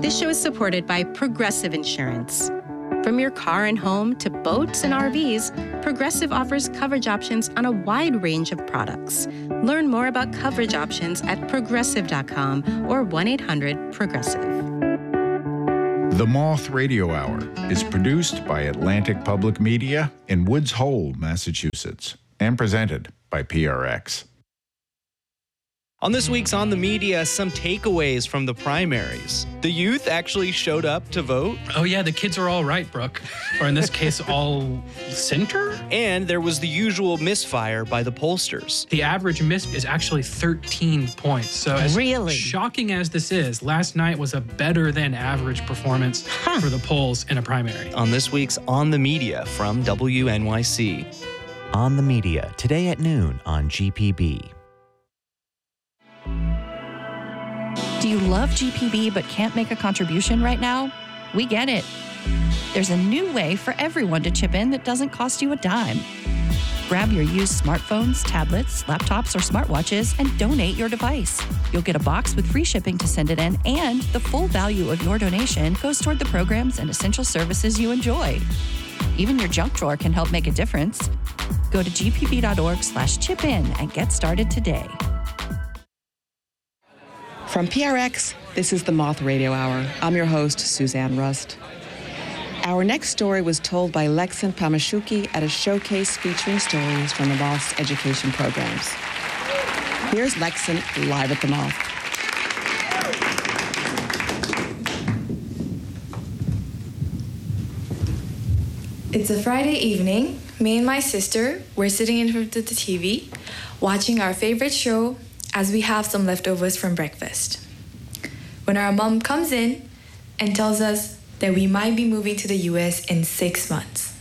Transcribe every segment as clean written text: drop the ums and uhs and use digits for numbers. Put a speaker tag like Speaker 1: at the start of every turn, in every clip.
Speaker 1: This show is supported by Progressive Insurance. From your car and home to boats and RVs, Progressive offers coverage options on a wide range of products. Learn more about coverage options at progressive.com or 1-800-PROGRESSIVE.
Speaker 2: The Moth Radio Hour is produced by Atlantic Public Media in Woods Hole, Massachusetts, and presented by PRX.
Speaker 3: On this week's On the Media, some takeaways from the primaries. The youth actually showed up to vote.
Speaker 4: Oh yeah, the kids are all right, Brooke. Or in this case, all center?
Speaker 3: And there was the usual misfire by the pollsters.
Speaker 4: The average miss is actually 13 points. So as shocking as this is, last night was a better than average performance for the polls in a primary.
Speaker 3: On this week's On the Media from WNYC.
Speaker 5: On the Media, today at noon on GPB.
Speaker 6: Do you love GPB but can't make a contribution right now? We get it. There's a new way for everyone to chip in that doesn't cost you a dime. Grab your used smartphones, tablets, laptops, or smartwatches and donate your device. You'll get a box with free shipping to send it in, and the full value of your donation goes toward the programs and essential services you enjoy. Even your junk drawer can help make a difference. Go to gpb.org/chip-in and get started today.
Speaker 7: From PRX, this is the Moth Radio Hour. I'm your host, Suzanne Rust. Our next story was told by Lexan Pamashuki at a showcase featuring stories from the Moth's education programs. Here's Lexan live at the Moth.
Speaker 8: It's a Friday evening. Me and my sister were sitting in front of the TV, watching our favorite show as we have some leftovers from breakfast. When our mom comes in and tells us that we might be moving to the US in 6 months.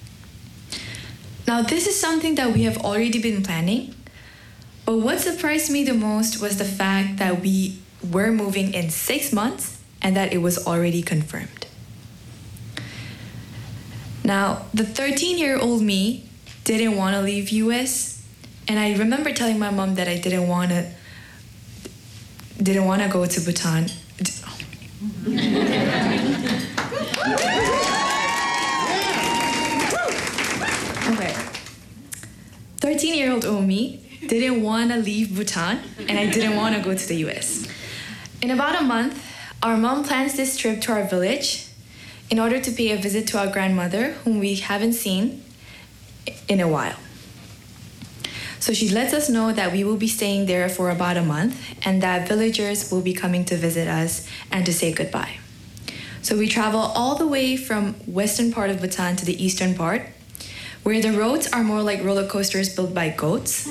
Speaker 8: Now, this is something that we have already been planning, but what surprised me the most was the fact that we were moving in 6 months and that it was already confirmed. Now, the 13-year-old me didn't want to leave US, and I remember telling my mom that I didn't want to go to Bhutan. Okay. 13-year-old Omi didn't want to leave Bhutan, and I didn't want to go to the US. In about a month, our mom plans this trip to our village in order to pay a visit to our grandmother, whom we haven't seen in a while. So she lets us know that we will be staying there for about a month and that villagers will be coming to visit us and to say goodbye. So we travel all the way from western part of Bhutan to the eastern part, where the roads are more like roller coasters built by goats.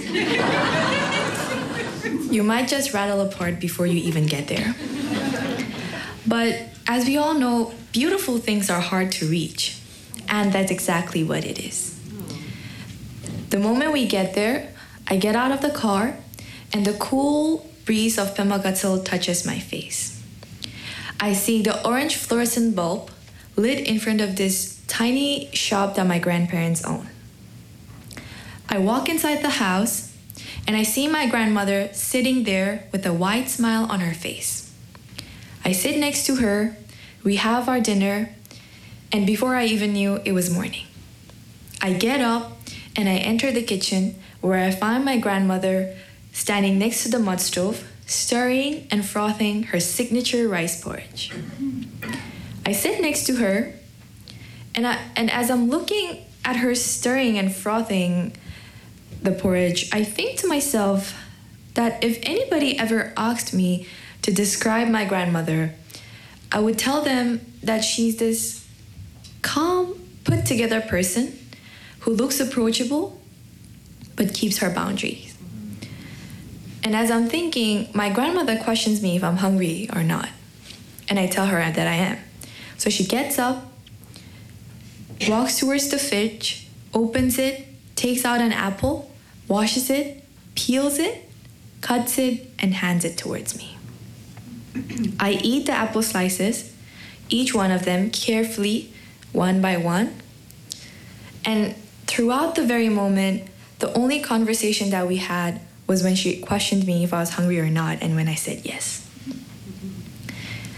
Speaker 8: You might just rattle apart before you even get there. But as we all know, beautiful things are hard to reach, and that's exactly what it is. The moment we get there, I get out of the car, and the cool breeze of Pema Gatsil touches my face. I see the orange fluorescent bulb lit in front of this tiny shop that my grandparents own. I walk inside the house, and I see my grandmother sitting there with a wide smile on her face. I sit next to her, we have our dinner, and before I even knew, it was morning. I get up, and I enter the kitchen, where I find my grandmother standing next to the mud stove, stirring and frothing her signature rice porridge. I sit next to her, and as I'm looking at her stirring and frothing the porridge, I think to myself that if anybody ever asked me to describe my grandmother, I would tell them that she's this calm, put-together person who looks approachable, but keeps her boundaries. And as I'm thinking, my grandmother questions me if I'm hungry or not. And I tell her that I am. So she gets up, walks towards the fridge, opens it, takes out an apple, washes it, peels it, cuts it, and hands it towards me. I eat the apple slices, each one of them carefully, one by one. And throughout the very moment, the only conversation that we had was when she questioned me if I was hungry or not, and when I said yes.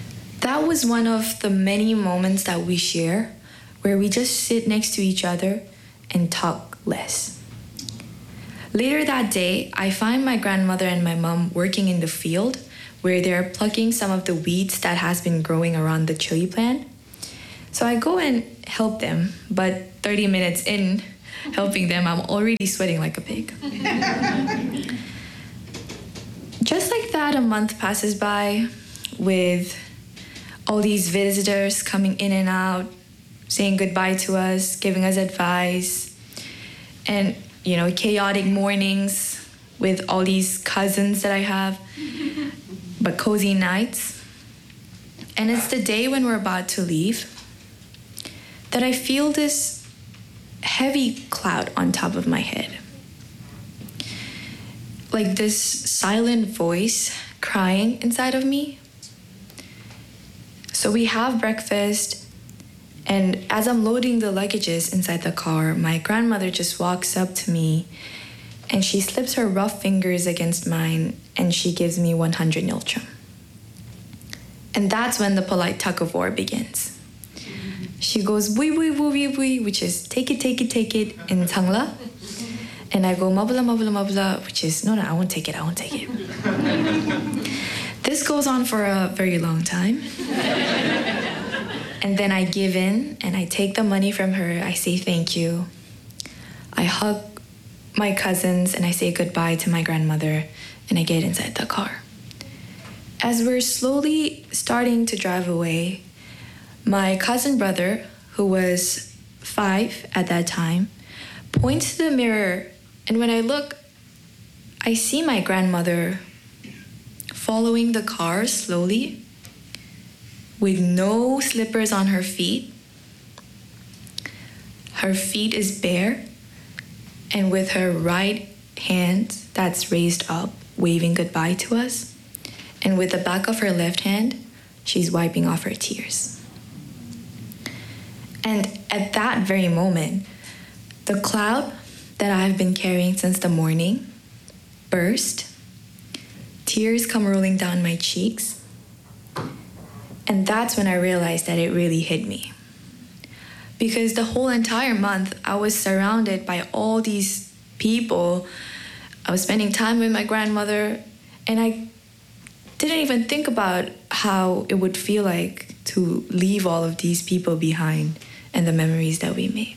Speaker 8: that was one of the many moments that we share where we just sit next to each other and talk less. Later that day, I find my grandmother and my mom working in the field where they're plucking some of the weeds that has been growing around the chili plant. So I go and help them, but 30 minutes in helping them, I'm already sweating like a pig. Just like that, a month passes by with all these visitors coming in and out, saying goodbye to us, giving us advice, and, chaotic mornings with all these cousins that I have, but cozy nights. And it's the day when we're about to leave that I feel this heavy cloud on top of my head. Like this silent voice crying inside of me. So we have breakfast, and as I'm loading the luggages inside the car, my grandmother just walks up to me and she slips her rough fingers against mine and she gives me 100 Nilchum. And that's when the polite tug of war begins. She goes, bui, bui, bui, bui, which is take it in Tangla. And I go, mabla, mabla, mabla, which is, no, I won't take it. This goes on for a very long time. And then I give in and I take the money from her. I say thank you. I hug my cousins and I say goodbye to my grandmother and I get inside the car. As we're slowly starting to drive away, my cousin brother, who was 5 at that time, points to the mirror, and when I look, I see my grandmother following the car slowly with no slippers on her feet. Her feet is bare, and with her right hand that's raised up, waving goodbye to us, and with the back of her left hand, she's wiping off her tears. And at that very moment, the cloud that I've been carrying since the morning burst. Tears come rolling down my cheeks. And that's when I realized that it really hit me. Because the whole entire month, I was surrounded by all these people. I was spending time with my grandmother, and I didn't even think about how it would feel like to leave all of these people behind and the memories that we made.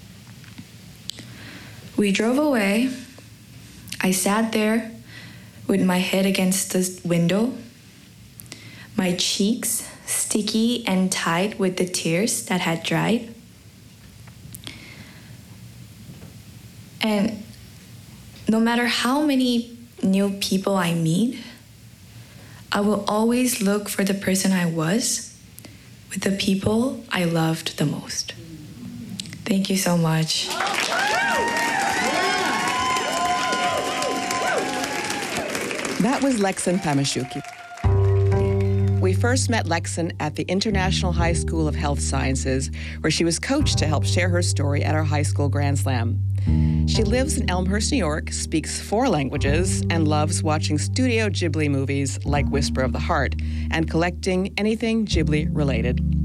Speaker 8: We drove away. I sat there with my head against the window, my cheeks sticky and tight with the tears that had dried. And no matter how many new people I meet, I will always look for the person I was with the people I loved the most. Thank you so much.
Speaker 7: That was Lexan Pamashuki. We first met Lexan at the International High School of Health Sciences, where she was coached to help share her story at our high school Grand Slam. She lives in Elmhurst, New York, speaks 4 languages, and loves watching Studio Ghibli movies like Whisper of the Heart and collecting anything Ghibli related.